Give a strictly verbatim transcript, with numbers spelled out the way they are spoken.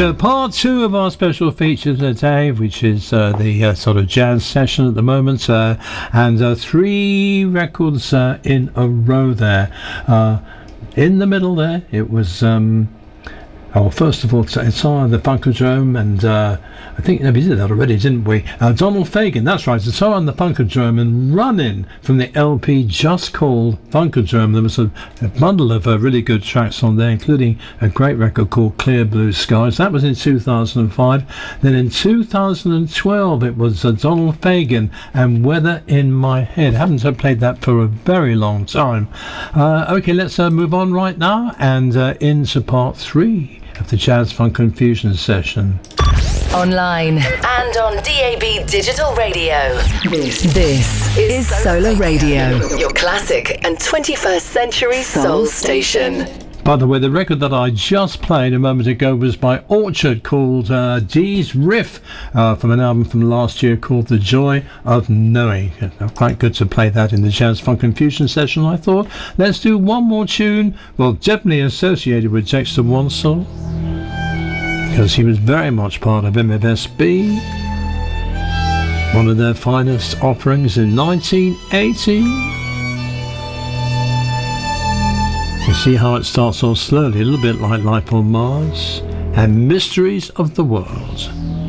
So part two of our special feature today, which is uh, the uh, sort of jazz session at the moment, uh, and uh, three records uh, in a row there. Uh, in the middle there, it was... Um, Oh, first of all, it's uh, the Funkadrome, and uh, I think no, we did that already, didn't we? Uh, Donald Fagen, that's right, it's on the Funkadrome, and Running from the L P just called Funkadrome. There was a, a bundle of uh, really good tracks on there, including a great record called Clear Blue Skies. That was in two thousand five. Then in two thousand twelve, it was uh, Donald Fagen and Weather in My Head. I haven't uh, played that for a very long time. Uh, okay, let's uh, move on right now and uh, into part three of the Jazz Funk and Fusion session. Online and on D A B Digital Radio. This, this is Solar Radio, your classic and twenty-first century soul station. By the way, the record that I just played a moment ago was by Orchard, called uh, Dee's Riff, uh, from an album from last year called The Joy of Knowing. Quite good to play that in the Jazz Funk and Fusion session, I thought. Let's do one more tune, well, definitely associated with Dexter Wansel, because he was very much part of M F S B, one of their finest offerings in nineteen eighty. You see how it starts off slowly, a little bit like Life on Mars and Mysteries of the World.